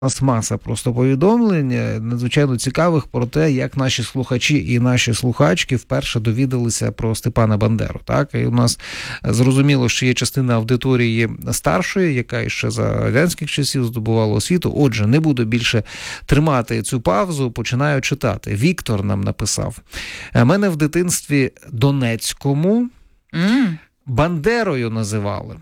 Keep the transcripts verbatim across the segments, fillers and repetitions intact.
У нас маса просто повідомлень, надзвичайно цікавих про те, як наші слухачі і наші слухачки вперше довідалися про Степана Бандеру. Так? І у нас зрозуміло, що є частина аудиторії старшої, яка ще за радянських часів здобувала освіту. Отже, не буду більше тримати цю паузу, починаю читати. Віктор нам написав. Мене в дитинстві Донецькому mm. Бандерою називали.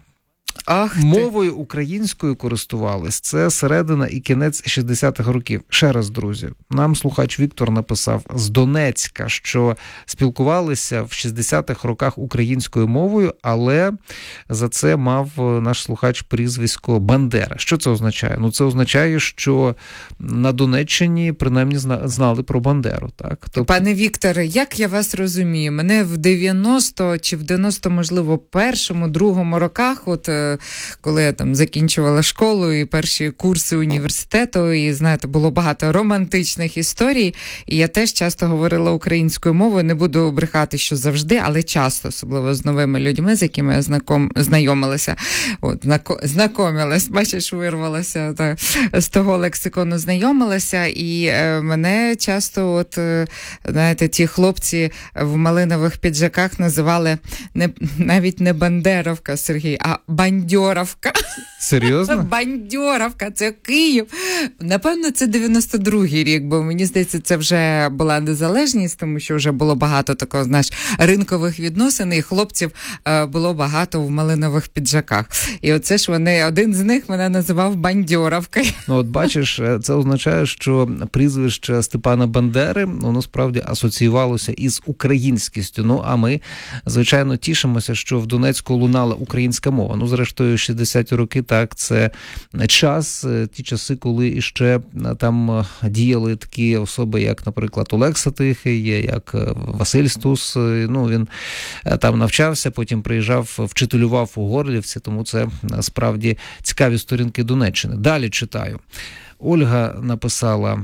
Ах ти. Мовою українською користувались. Це середина і кінець шістдесятих років. Ще раз, друзі, нам слухач Віктор написав з Донецька, що спілкувалися в шістдесятих роках українською мовою, але за це мав наш слухач прізвисько Бандера. Що це означає? Ну, це означає, що на Донеччині принаймні знали про Бандеру. Так? Тобто... Пане Вікторе, як я вас розумію, мене в дев'яносто чи в дев'яносто, можливо, першому, другому роках, от коли я там закінчувала школу і перші курси університету, і, знаєте, було багато романтичних історій, і я теж часто говорила українською мовою, не буду брехати, що завжди, але часто, особливо з новими людьми, з якими я знаком... знайомилася, от, знако... знакомилась, бачиш, вирвалася та, з того лексикону, знайомилася, і е, мене часто, от, е, знаєте, ті хлопці в малинових піджаках називали не, навіть не Бандеровка, Сергій, а Бандьоровка. Серйозно? Бандьоровка, це Київ. Напевно, це дев'яносто другий рік, бо мені здається, це вже була незалежність, тому що вже було багато такого, знаєш, ринкових відносин, і хлопців е, було багато в малинових піджаках. І оце ж вони, один з них мене називав Бандьоровкою. Ну, от бачиш, це означає, що прізвище Степана Бандери, воно справді асоціювалося із українськістю. Ну, а ми, звичайно, тішимося, що в Донецьку лунала українська мова. Ну, зрештою, шістдесяті роки, так, це час, ті часи, коли іще там діяли такі особи, як, наприклад, Олекса Тихий, як Василь Стус. Ну, він там навчався, потім приїжджав, вчителював у Горлівці, тому це справді цікаві сторінки Донеччини. Далі читаю. Ольга написала: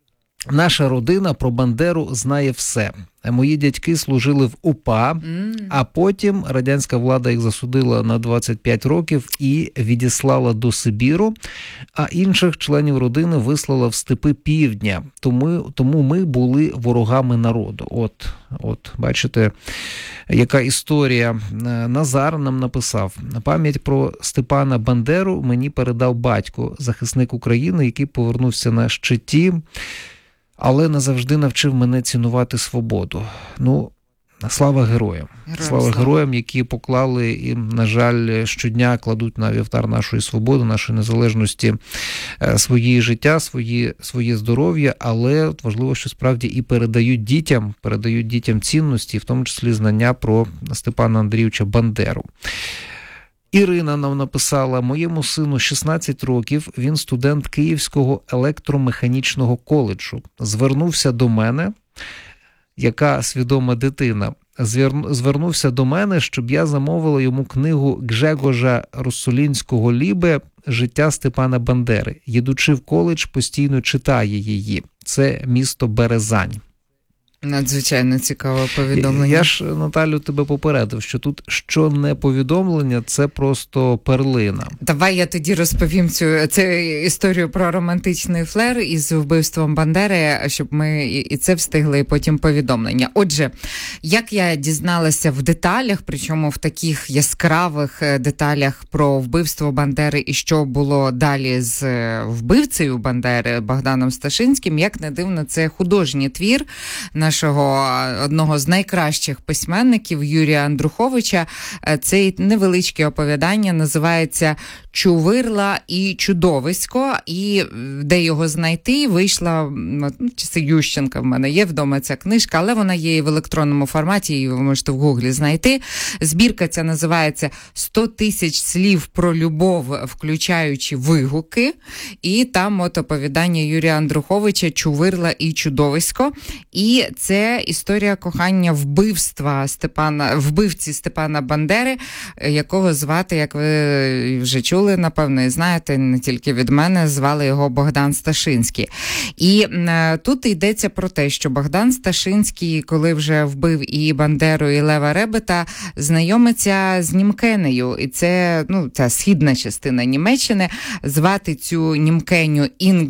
наша родина про Бандеру знає все. Мої дядьки служили в УПА, mm. а потім радянська влада їх засудила на двадцять п'ять років і відіслала до Сибіру, а інших членів родини вислала в степи півдня. Тому, тому ми були ворогами народу. От, от, бачите, яка історія. Назар нам написав: пам'ять про Степана Бандеру мені передав батько, захисник України, який повернувся на щиті, але назавжди навчив мене цінувати свободу. Ну, слава героям. Героям слава, слава героям, які поклали і, на жаль, щодня кладуть на вівтар нашої свободи, нашої незалежності свої життя, свої, своє здоров'я, але важливо, що справді і передають дітям, передають дітям цінності, в тому числі знання про Степана Андрійовича Бандеру. Ірина нам написала: моєму сину шістнадцять років, він студент Київського електромеханічного коледжу. Звернувся до мене, яка свідома дитина, звернувся до мене, щоб я замовила йому книгу Гжегожа Росолінського Лібе «Життя Степана Бандери». Їдучи в коледж, постійно читає її. Це місто Березань. Надзвичайно цікаве повідомлення. Я ж, Наталю, тебе попередив, що тут що не повідомлення, це просто перлина. Давай я тоді розповім цю, цю історію про романтичний флер із вбивством Бандери, щоб ми і це встигли, і потім повідомлення. Отже, як я дізналася в деталях, причому в таких яскравих деталях про вбивство Бандери і що було далі з вбивцею Бандери Богданом Сташинським, як не дивно, це художній твір нашого одного з найкращих письменників Юрія Андруховича. Цей невеличке оповідання називається «Чувирла і чудовисько», і де його знайти, вийшла, це Ющенка в мене є вдома ця книжка, але вона є і в електронному форматі, її ви можете в гуглі знайти. Збірка ця називається «сто тисяч слів про любов, включаючи вигуки», і там от оповідання Юрія Андруховича «Чувирла і чудовисько», і це історія кохання вбивства Степана, вбивці Степана Бандери, якого звати, як ви вже чули, напевно, і знаєте, не тільки від мене, звали його Богдан Сташинський. І е, тут йдеться про те, що Богдан Сташинський, коли вже вбив і Бандеру, і Лева Ребета, знайомиться з Німкенею. І це, ну, ця східна частина Німеччини. Звати цю німкеню Інг